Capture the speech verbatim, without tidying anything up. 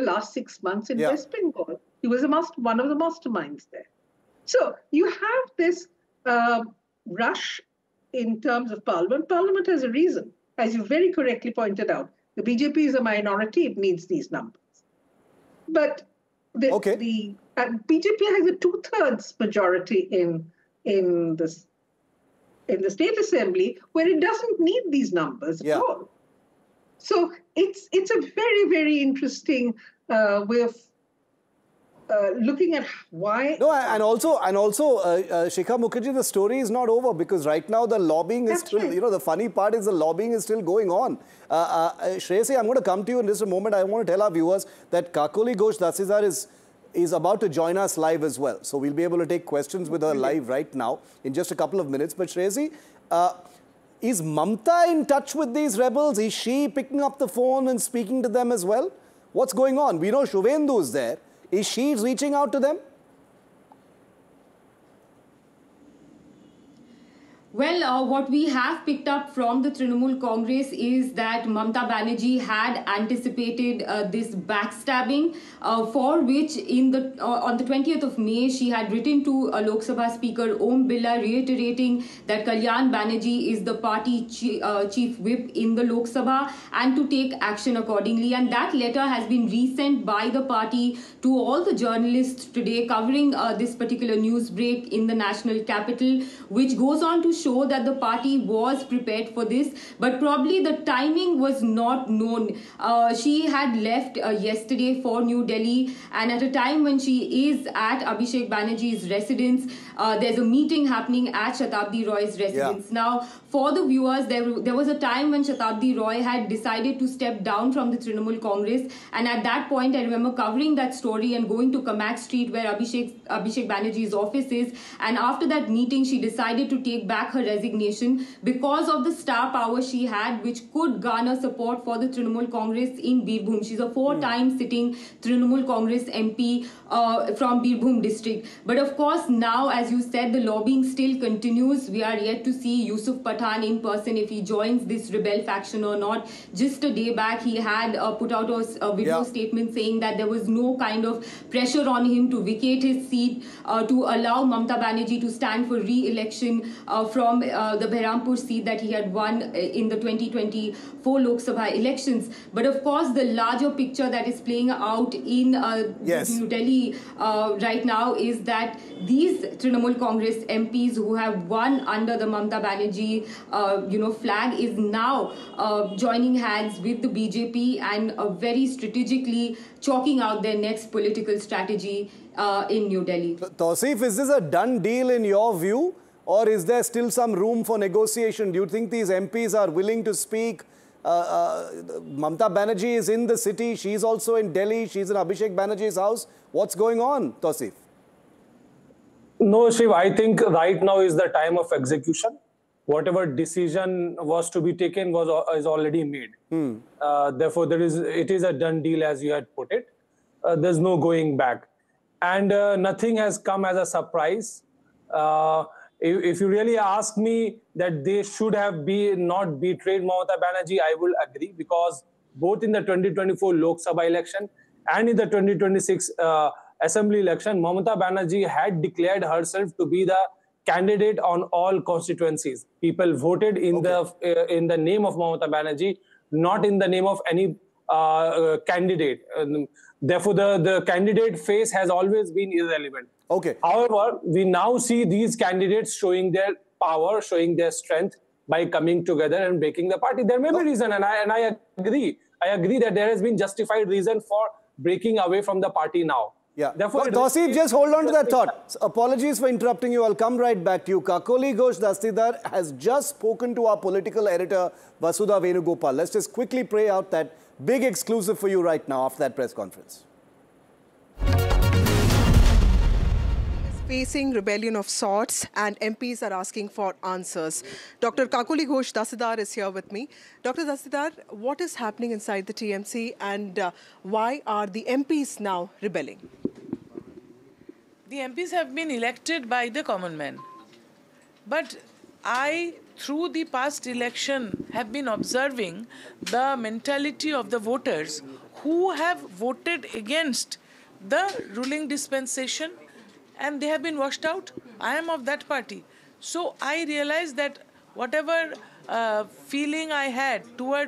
last six months in yeah. West Bengal. He was a master, one of the masterminds there. So you have this uh, rush in terms of Parliament. Parliament has a reason, as you very correctly pointed out. The B J P is a minority, it needs these numbers. But the, okay. the uh, B J P has a two-thirds majority in, in, this, in the State Assembly, where it doesn't need these numbers yeah. at all. So it's, it's a very, very interesting uh, way of Uh, looking at why... No, and also, and also, uh, uh, Shikha Mukherjee, the story is not over, because right now the lobbying is That's still, right. you know, the funny part is the lobbying is still going on. Uh, uh, Shreyasi, I'm going to come to you in just a moment. I want to tell our viewers that Kakoli Ghosh Dasidar is, is about to join us live as well. So we'll be able to take questions with her live right now in just a couple of minutes. But Shreyasi, uh, is Mamta in touch with these rebels? Is she picking up the phone and speaking to them as well? What's going on? We know Shubhendu is there. Is she reaching out to them? Well, uh, what we have picked up from the Trinamool Congress is that Mamta Banerjee had anticipated uh, this backstabbing, uh, for which in the uh, on the twentieth of May she had written to uh, Lok Sabha Speaker Om Birla reiterating that Kalyan Banerjee is the party chi uh, chief whip in the Lok Sabha and to take action accordingly. And that letter has been resent by the party to all the journalists today covering uh, this particular news break in the national capital, which goes on to show show that the party was prepared for this, but probably the timing was not known. Uh, she had left uh, yesterday for New Delhi, and at a time when she is at Abhishek Banerjee's residence, uh, there's a meeting happening at Shatabdi Roy's residence. Yeah. Now, for the viewers, there, there was a time when Shatabdi Roy had decided to step down from the Trinamool Congress, and at that point, I remember covering that story and going to Kamak Street where Abhishek, Abhishek Banerjee's office is, and after that meeting, she decided to take back her resignation because of the star power she had, which could garner support for the Trinamool Congress in Birbhum. She's a four-time mm. sitting Trinamool Congress M P uh, from Birbhum district. But of course, now, as you said, the lobbying still continues. We are yet to see Yusuf Pathan in person, if he joins this rebel faction or not. Just a day back, he had uh, put out a, a video yeah. statement saying that there was no kind of pressure on him to vacate his seat, uh, to allow Mamta Banerjee to stand for re-election uh, from uh, the Behrampur seat that he had won in the twenty twenty-four Lok Sabha elections. But of course, the larger picture that is playing out in uh, yes. New Delhi uh, right now is that these Trinamool Congress M Ps who have won under the Mamta Banerjee uh, you know, flag is now uh, joining hands with the B J P and uh, very strategically chalking out their next political strategy uh, in New Delhi. Tausif, is this a done deal in your view? Or is there still some room for negotiation? Do you think these M Ps are willing to speak? Uh, uh, Mamta Banerjee is in the city. She's also in Delhi. She's in Abhishek Banerjee's house. What's going on, Tausif? No, Shiv, I think right now is the time of execution. Whatever decision was to be taken was is already made. Hmm. Uh, therefore, there is it is a done deal, as you had put it. Uh, there's no going back. And uh, nothing has come as a surprise. Uh, If, if you really ask me that they should have be not betrayed Mamata Banerjee, I will agree, because both in the twenty twenty-four Lok Sabha election and in the twenty twenty-six uh, Assembly election, Mamata Banerjee had declared herself to be the candidate on all constituencies. People voted in okay. the uh, in the name of Mamata Banerjee, not in the name of any uh, uh, candidate. Um, therefore, the, the candidate face has always been irrelevant. Okay. However, we now see these candidates showing their power, showing their strength by coming together and breaking the party. There may be reason, and I and I agree. I agree that there has been justified reason for breaking away from the party now. Yeah. Therefore, well, Tausif, just hold on to that thought. Apologies for interrupting you. I'll come right back to you. Kakoli Ghosh Dasidar has just spoken to our political editor, Vasudha Venugopal. Let's just quickly play out that big exclusive for you right now after that press conference. Facing rebellion of sorts, and M Ps are asking for answers. Doctor Kakoli Ghosh Dasidar is here with me. Doctor Dasidar, what is happening inside the T M C, and uh, why are the M Ps now rebelling? The M Ps have been elected by the common man. But I, through the past election, have been observing the mentality of the voters who have voted against the ruling dispensation and they have been washed out. I am of that party. So I realized that whatever uh, feeling I had toward